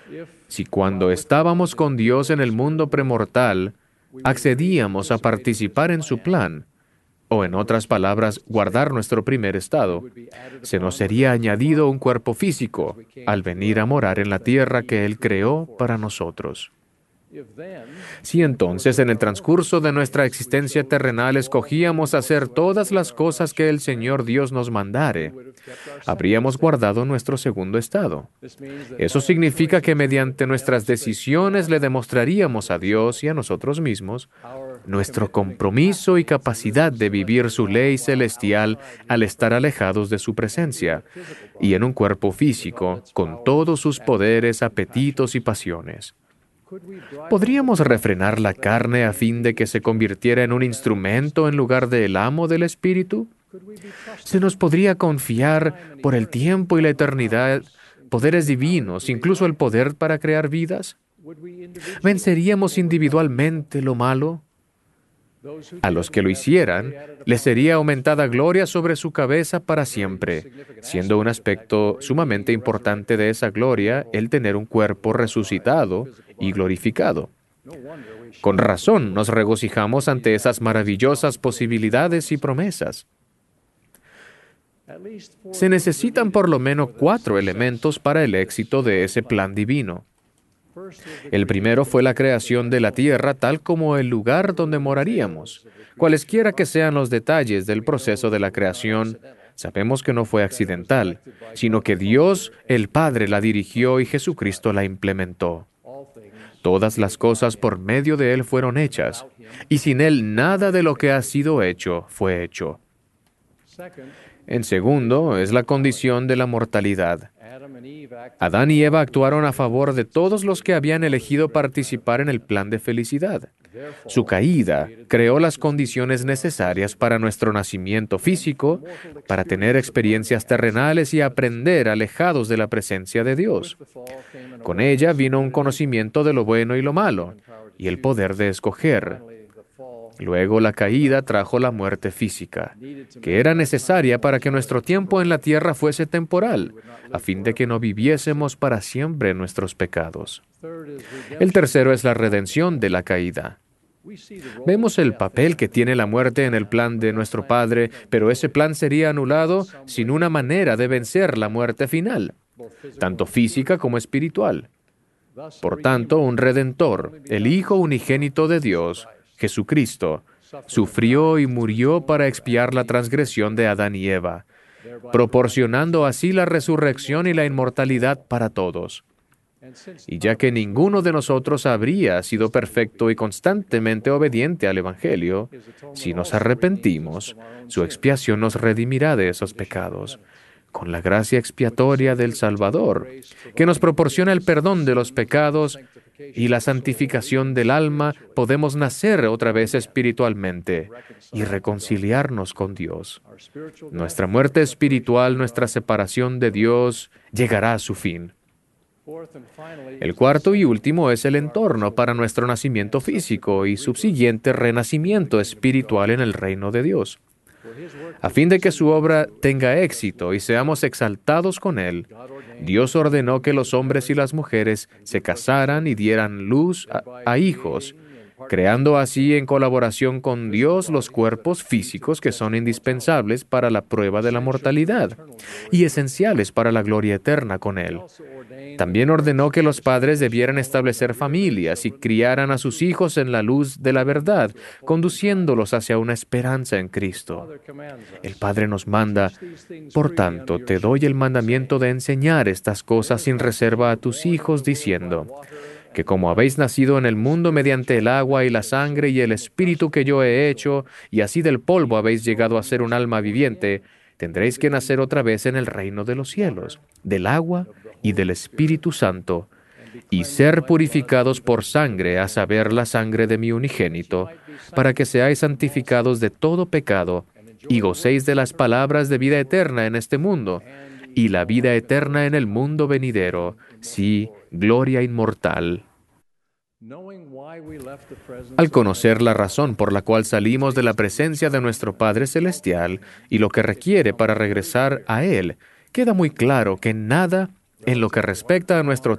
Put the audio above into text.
Si cuando estábamos con Dios en el mundo premortal, accedíamos a participar en su plan, o en otras palabras, guardar nuestro primer estado, se nos sería añadido un cuerpo físico al venir a morar en la tierra que Él creó para nosotros. Si entonces en el transcurso de nuestra existencia terrenal escogíamos hacer todas las cosas que el Señor Dios nos mandare, habríamos guardado nuestro segundo estado. Eso significa que mediante nuestras decisiones le demostraríamos a Dios y a nosotros mismos nuestro compromiso y capacidad de vivir su ley celestial al estar alejados de su presencia y en un cuerpo físico con todos sus poderes, apetitos y pasiones. ¿Podríamos refrenar la carne a fin de que se convirtiera en un instrumento en lugar del amo del Espíritu? ¿Se nos podría confiar por el tiempo y la eternidad poderes divinos, incluso el poder para crear vidas? ¿Venceríamos individualmente lo malo? A los que lo hicieran, les sería aumentada gloria sobre su cabeza para siempre, siendo un aspecto sumamente importante de esa gloria el tener un cuerpo resucitado y glorificado. Con razón nos regocijamos ante esas maravillosas posibilidades y promesas. Se necesitan por lo menos 4 elementos para el éxito de ese plan divino. El primero fue la creación de la tierra tal como el lugar donde moraríamos. Cualesquiera que sean los detalles del proceso de la creación, sabemos que no fue accidental, sino que Dios, el Padre, la dirigió y Jesucristo la implementó. Todas las cosas por medio de Él fueron hechas, y sin Él nada de lo que ha sido hecho fue hecho. En segundo, es la condición de la mortalidad. Adán y Eva actuaron a favor de todos los que habían elegido participar en el plan de felicidad. Su caída creó las condiciones necesarias para nuestro nacimiento físico, para tener experiencias terrenales y aprender alejados de la presencia de Dios. Con ella vino un conocimiento de lo bueno y lo malo, y el poder de escoger. Luego la caída trajo la muerte física, que era necesaria para que nuestro tiempo en la tierra fuese temporal, a fin de que no viviésemos para siempre en nuestros pecados. El tercero es la redención de la caída. Vemos el papel que tiene la muerte en el plan de nuestro Padre, pero ese plan sería anulado sin una manera de vencer la muerte final, tanto física como espiritual. Por tanto, un Redentor, el Hijo unigénito de Dios, Jesucristo, sufrió y murió para expiar la transgresión de Adán y Eva, proporcionando así la resurrección y la inmortalidad para todos. Y ya que ninguno de nosotros habría sido perfecto y constantemente obediente al Evangelio, si nos arrepentimos, su expiación nos redimirá de esos pecados, con la gracia expiatoria del Salvador, que nos proporciona el perdón de los pecados y la santificación del alma, podemos nacer otra vez espiritualmente y reconciliarnos con Dios. Nuestra muerte espiritual, nuestra separación de Dios, llegará a su fin. El cuarto y último es el entorno para nuestro nacimiento físico y subsiguiente renacimiento espiritual en el reino de Dios. A fin de que su obra tenga éxito y seamos exaltados con Él, Dios ordenó que los hombres y las mujeres se casaran y dieran luz a hijos, creando así en colaboración con Dios los cuerpos físicos que son indispensables para la prueba de la mortalidad y esenciales para la gloria eterna con Él. También ordenó que los padres debieran establecer familias y criaran a sus hijos en la luz de la verdad, conduciéndolos hacia una esperanza en Cristo. El Padre nos manda: por tanto, te doy el mandamiento de enseñar estas cosas sin reserva a tus hijos, diciendo que como habéis nacido en el mundo mediante el agua y la sangre y el espíritu que yo he hecho, y así del polvo habéis llegado a ser un alma viviente, tendréis que nacer otra vez en el reino de los cielos, del agua y del Espíritu Santo, y ser purificados por sangre, a saber, la sangre de mi unigénito, para que seáis santificados de todo pecado, y gocéis de las palabras de vida eterna en este mundo, y la vida eterna en el mundo venidero, sí, gloria inmortal. Al conocer la razón por la cual salimos de la presencia de nuestro Padre Celestial y lo que requiere para regresar a Él, queda muy claro que nada en lo que respecta a nuestro